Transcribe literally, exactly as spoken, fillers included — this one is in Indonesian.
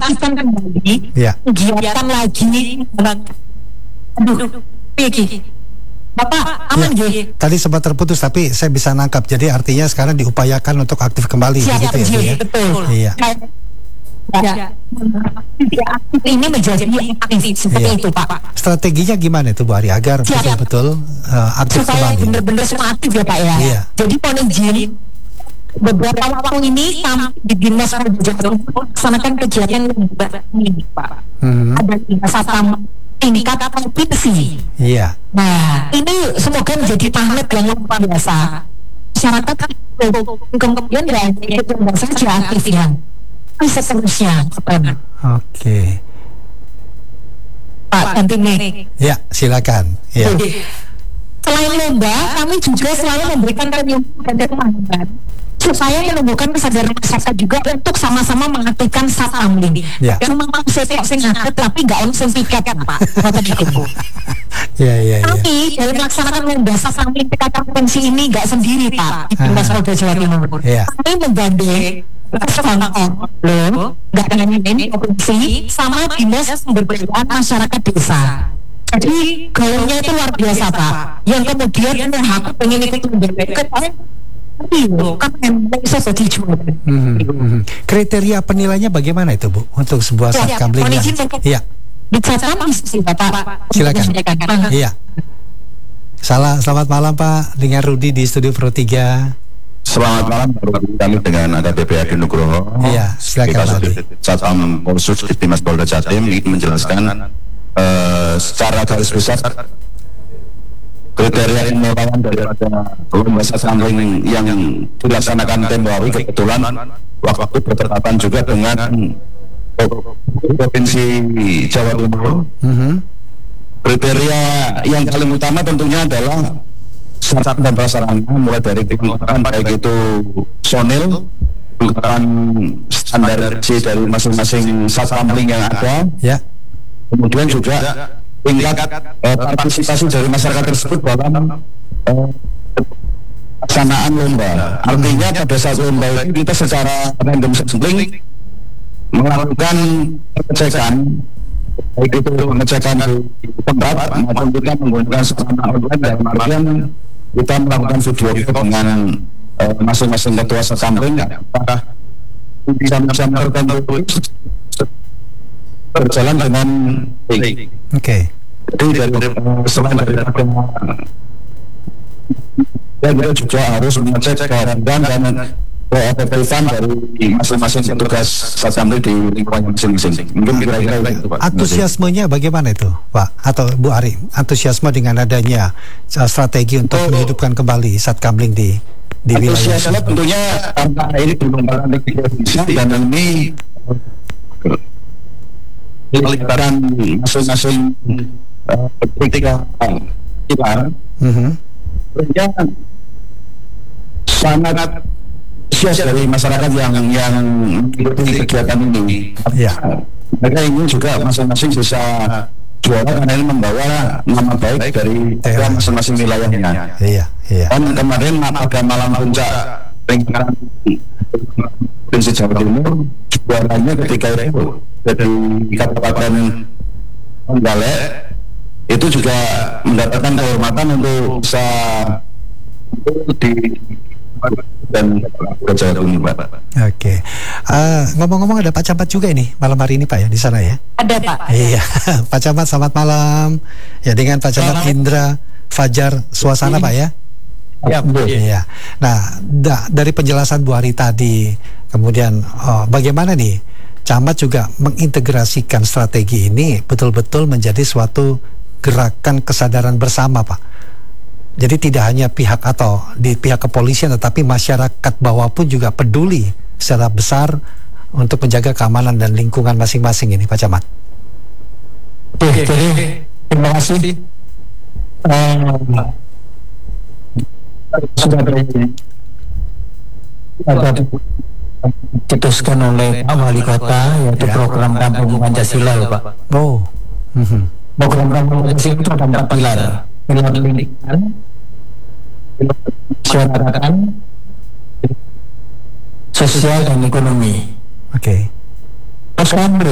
mengaktifkan kembali Ya. kegiatan lagi. Aduh, Piki. Bapak aman Ya, ya? tadi sempat terputus tapi saya bisa nangkap. Jadi artinya sekarang diupayakan untuk aktif kembali, Siap, begitu ya, Bu, ya? betul. Iya. Ya. Ini menjadi aktif seperti Iya. itu, Pak. Strateginya gimana itu, Bu Ari, agar Siap. betul-betul uh, aktif Supaya kembali? benar-benar semua aktif ya, Pak ya. Iya. Jadi mohon izin, beberapa waktu ini kami di Dinas Perhubungan melaksanakan kegiatan ini, Pak. Hmm. Ada tiga satpam tingkat provinsi. Iya. Nah, ini semoga menjadi magnet yang luar biasa. Masyarakat kemudian ya itu saja aktifnya. Bisa seterusnya, Pak. Oke. Pak ganti mic. Ya, silakan. Ya. Selain lomba, kami juga selalu memberikan penyuluhan dan pemahaman supaya menumbuhkan kesadaran masyarakat juga untuk sama-sama mengaktifkan satpamling. Ya. Yang memang saya sing ngadet tapi nggak langsung tiket ya, Pak. Kata gitu. Ya, ya, ya. Tapi dalam melaksanakan lomba satpamling P K K provinsi ini nggak sendiri, Pak. Di Dinas Polda Jawa Timur. Ya. Kami menggandeng belum nggak dengan ini provinsi sama dinas pemberdayaan masyarakat desa. Jadi gaungnya itu luar biasa, Pak. Yang kemudian yang aku pengen ikut memberikan tapi kan yang bisa jadi juara. Hmm, hmm. Kriteria penilainya bagaimana itu, Bu, untuk sebuah Ya, satkamling? mohon izin, Bapak. Iya. Dicatat sih, Bapak. Silakan. Iya. Salah, selamat malam Pak, dengan Rudi di Studio Pro tiga. Selamat malam, kami dengan A K B P Adi Nugroho. Iya, silakan Pak Adi. Satpam Polsus di Dinas Polda Jatim ingin menjelaskan uh, secara garis besar kriteria penilaian daripada lomba satpamling yang dilaksanakan tempo hari. Kebetulan waktu bertepatan juga dengan Provinsi Jawa Timur. Mm-hmm. Kriteria yang paling utama tentunya adalah syarat dan prasarana, mulai dari kelengkapan baik itu sonil, kelengkapan standarisasi dari masing-masing satpamling yang ada. Ya. Kemudian juga tingkat eh, partisipasi dari masyarakat tersebut dalam eh, pelaksanaan lomba. Artinya pada saat lomba itu kita secara random sampling melakukan pengecekan, baik itu pengecekan di tempat maupun kita menggunakan sarana online, dalam artian kita melakukan video dengan eh, masing-masing ketua satpamling apakah bisa-bisa tertentu berjalan dengan baik. Oke. Okay. Jadi dari selain daripada dan kita juga harus mengecek keadaan dan keefektifan dari masing-masing petugas satpamling di lingkungan masing-masing. Mungkin kira-kira itu, Pak. Antusiasmenya bagaimana itu, Pak atau Bu Ari? Antusiasme dengan adanya uh, strategi untuk oh, menghidupkan kembali satpamling di di wilayah. Antusiasme tentunya karena ini belum pernah dikirimkan dan ini pelibatan masing-masing ketika kita tentunya sangat antusias dari masyarakat yang yang mengikuti kegiatan ini. Ya. Mereka ingin juga masing-masing bisa juara karena ini membawa nama baik dari masing-masing wilayahnya. Iya, iya. Dan kemarin pada malam puncak peringatan Provinsi Jawa Timur, juaranya ketika itu dari Kabupaten Trenggalek itu juga mendapatkan kehormatan untuk bisa di dan Jawa Timur, Pak. Oke. Uh, ngomong-ngomong ada Pak Camat juga ini malam hari ini, Pak, ya, di sana ya? Ada, Pak. Iya. Pak Camat, selamat malam. Ya, dengan Pak Camat Indra Fajar Suasana, Pak, ya? Ya, betul. Iya. Nah, da, dari penjelasan Bu Ari tadi, kemudian oh, bagaimana nih Camat juga mengintegrasikan strategi ini betul-betul menjadi suatu gerakan kesadaran bersama, Pak. Jadi tidak hanya pihak atau di pihak kepolisian, tetapi masyarakat bawah pun juga peduli secara besar untuk menjaga keamanan dan lingkungan masing-masing ini, Pak Camat. Oke, terima kasih. Uh, sudah ada diputuskan oleh Pak Wali Kota, yaitu ya. Program Kampung Pancasila, Pak. Oh. Mm-hmm. Program Kampung Pancasila itu ada empat pilar. Pilar pendidikan, pilar masyarakatan, sosial dan ekonomi. Oke. Okay.